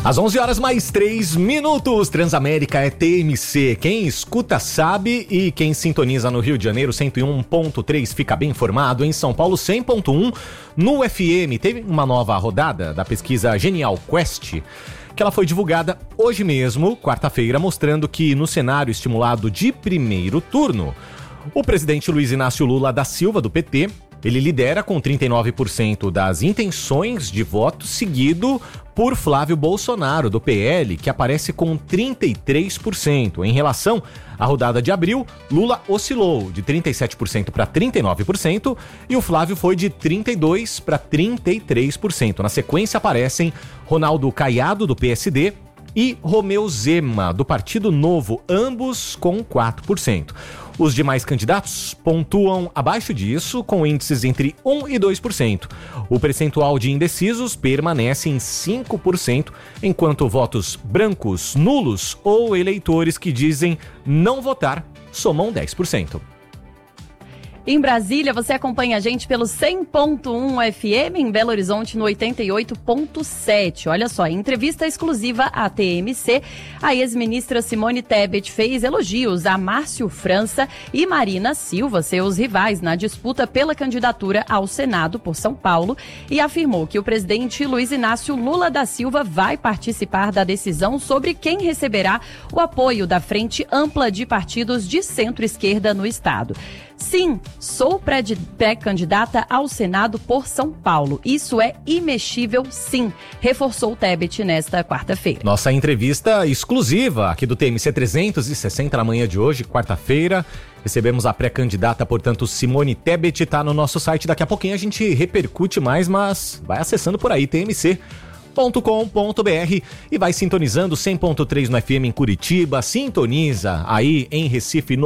Às 11 horas mais 3 minutos, Transamérica é TMC. Quem escuta sabe e quem sintoniza no Rio de Janeiro 101.3 fica bem informado. Em São Paulo 100.1, no FM teve uma nova rodada da pesquisa Genial Quest, que ela foi divulgada hoje mesmo, quarta-feira, mostrando que no cenário estimulado de primeiro turno, o presidente Luiz Inácio Lula da Silva, do PT, ele lidera com 39% das intenções de voto, seguido por Flávio Bolsonaro, do PL, que aparece com 33%. Em relação à rodada de abril, Lula oscilou de 37% para 39% e o Flávio foi de 32% para 33%. Na sequência aparecem Ronaldo Caiado, do PSD, e Romeu Zema, do Partido Novo, ambos com 4%. Os demais candidatos pontuam abaixo disso, com índices entre 1% e 2%. O percentual de indecisos permanece em 5%, enquanto votos brancos, nulos ou eleitores que dizem não votar somam 10%. Em Brasília, você acompanha a gente pelo 100.1 FM, em Belo Horizonte no 88.7. Olha só, em entrevista exclusiva à TMC, a ex-ministra Simone Tebet fez elogios a Márcio França e Marina Silva, seus rivais na disputa pela candidatura ao Senado por São Paulo, e afirmou que o presidente Luiz Inácio Lula da Silva vai participar da decisão sobre quem receberá o apoio da Frente Ampla de Partidos de Centro-Esquerda no estado. Sim, sou pré-candidata ao Senado por São Paulo. Isso é imexível, sim, reforçou Tebet nesta quarta-feira. Nossa entrevista exclusiva aqui do TMC 360 na manhã de hoje, quarta-feira. Recebemos a pré-candidata, portanto, Simone Tebet, está no nosso site. Daqui a pouquinho a gente repercute mais, mas vai acessando por aí, tmc.com.br, e vai sintonizando 100.3 no FM em Curitiba, sintoniza aí em Recife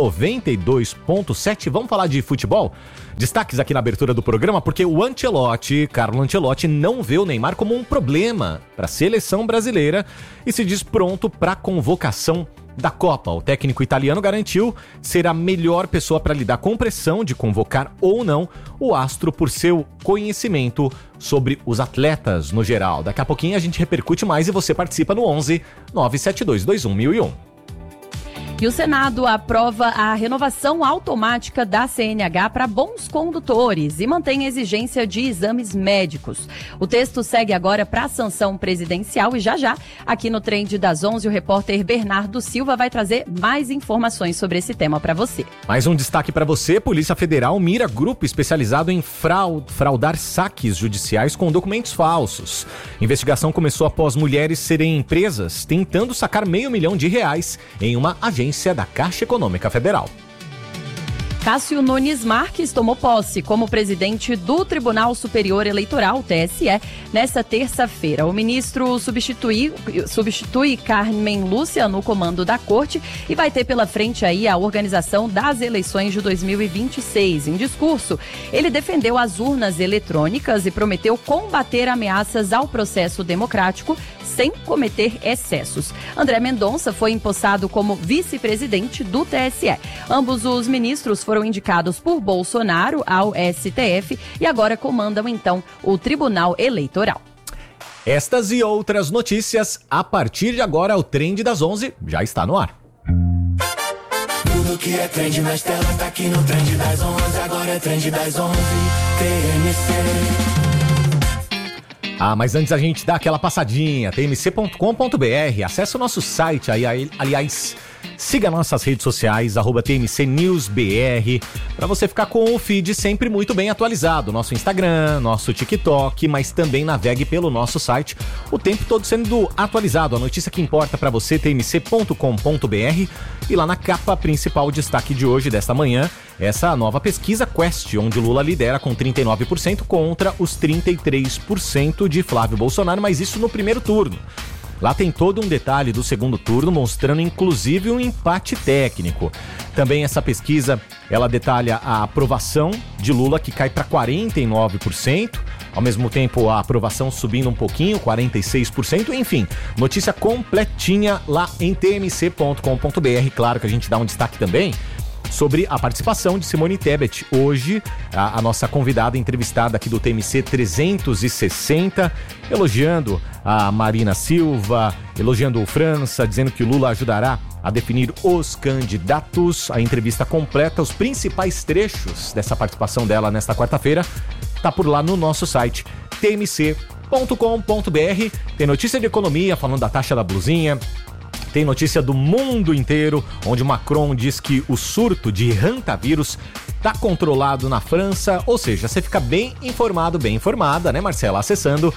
92.7. Vamos falar de futebol? Destaques aqui na abertura do programa, porque o Carlo Ancelotti, não vê o Neymar como um problema para a seleção brasileira e se diz pronto para a convocação da Copa. O técnico italiano garantiu ser a melhor pessoa para lidar com pressão de convocar ou não o astro por seu conhecimento sobre os atletas no geral. Daqui a pouquinho a gente repercute mais e você participa no 11 972 21 1001. E o Senado aprova a renovação automática da CNH para bons condutores e mantém a exigência de exames médicos. O texto segue agora para a sanção presidencial e já, aqui no Trend das 11, o repórter Bernardo Silva vai trazer mais informações sobre esse tema para você. Mais um destaque para você: Polícia Federal mira grupo especializado em fraudar saques judiciais com documentos falsos. Investigação começou após mulheres serem presas tentando sacar R$500 mil em uma agência da Caixa Econômica Federal. Cássio Nunes Marques tomou posse como presidente do Tribunal Superior Eleitoral, TSE, nesta terça-feira. O ministro substitui Carmen Lúcia no comando da corte e vai ter pela frente aí a organização das eleições de 2026. Em discurso, ele defendeu as urnas eletrônicas e prometeu combater ameaças ao processo democrático sem cometer excessos. André Mendonça foi empossado como vice-presidente do TSE. Ambos os ministros foram indicados por Bolsonaro ao STF e agora comandam, então, o Tribunal Eleitoral. Estas e outras notícias, a partir de agora, o Trend das 11 já está no ar. Tudo que é trend nas telas tá aqui no Trend das 11, agora é Trend das 11, TMC. Mas antes a gente dá aquela passadinha, tmc.com.br, acesse o nosso site aí, aliás, siga nossas redes sociais, @TMCNewsBR, para você ficar com o feed sempre muito bem atualizado. Nosso Instagram, nosso TikTok, mas também navegue pelo nosso site, o tempo todo sendo atualizado. A notícia que importa para você, tmc.com.br, e lá na capa principal, o destaque de hoje, desta manhã, essa nova pesquisa Quest, onde Lula lidera com 39% contra os 33% de Flávio Bolsonaro, mas isso no primeiro turno. Lá tem todo um detalhe do segundo turno, mostrando inclusive um empate técnico. Também essa pesquisa, ela detalha a aprovação de Lula, que cai para 49%. Ao mesmo tempo, a aprovação subindo um pouquinho, 46%. Enfim, notícia completinha lá em tmc.com.br. Claro que a gente dá um destaque também sobre a participação de Simone Tebet. Hoje, a nossa convidada entrevistada aqui do TMC 360, elogiando a Marina Silva, elogiando o França, dizendo que o Lula ajudará a definir os candidatos. A entrevista completa, os principais trechos dessa participação dela nesta quarta-feira, tá por lá no nosso site tmc.com.br. Tem notícia de economia falando da taxa da blusinha. Tem notícia do mundo inteiro, onde o Macron diz que o surto de hantavírus está controlado na França. Ou seja, você fica bem informado, bem informada, né, Marcela? Acessando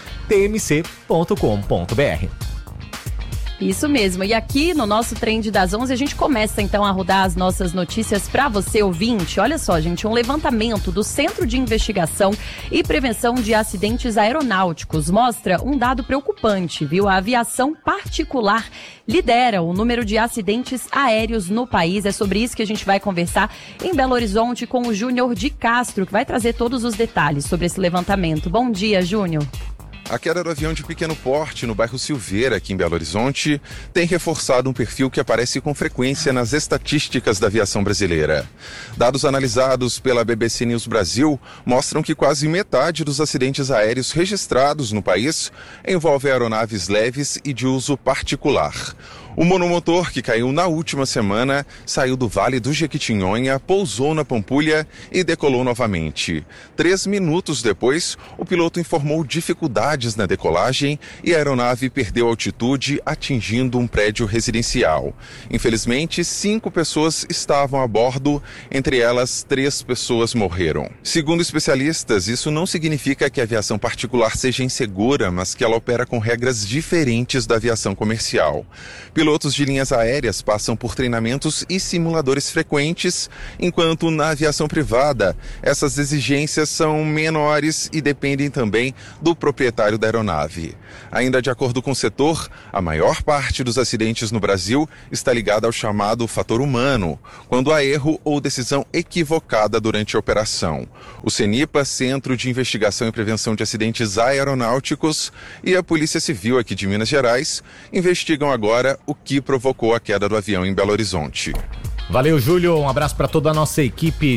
tmc.com.br. Isso mesmo. E aqui no nosso Trend das 11, a gente começa então a rodar as nossas notícias para você, ouvinte. Olha só, gente, um levantamento do Centro de Investigação e Prevenção de Acidentes Aeronáuticos mostra um dado preocupante, viu? A aviação particular lidera o número de acidentes aéreos no país. É sobre isso que a gente vai conversar em Belo Horizonte com o Júnior de Castro, que vai trazer todos os detalhes sobre esse levantamento. Bom dia, Júnior. A queda do avião de pequeno porte no bairro Silveira, aqui em Belo Horizonte, tem reforçado um perfil que aparece com frequência nas estatísticas da aviação brasileira. Dados analisados pela BBC News Brasil mostram que quase metade dos acidentes aéreos registrados no país envolve aeronaves leves e de uso particular. O monomotor, que caiu na última semana, saiu do Vale do Jequitinhonha, pousou na Pampulha e decolou novamente. 3 minutos depois, o piloto informou dificuldades na decolagem e a aeronave perdeu altitude, atingindo um prédio residencial. Infelizmente, 5 pessoas estavam a bordo, entre elas 3 pessoas morreram. Segundo especialistas, isso não significa que a aviação particular seja insegura, mas que ela opera com regras diferentes da aviação comercial. Pilotos de linhas aéreas passam por treinamentos e simuladores frequentes, enquanto na aviação privada, essas exigências são menores e dependem também do proprietário da aeronave. Ainda de acordo com o setor, a maior parte dos acidentes no Brasil está ligada ao chamado fator humano, quando há erro ou decisão equivocada durante a operação. O CENIPA, Centro de Investigação e Prevenção de Acidentes Aeronáuticos, e a Polícia Civil aqui de Minas Gerais investigam agora o que provocou a queda do avião em Belo Horizonte. Valeu, Júlio. Um abraço para toda a nossa equipe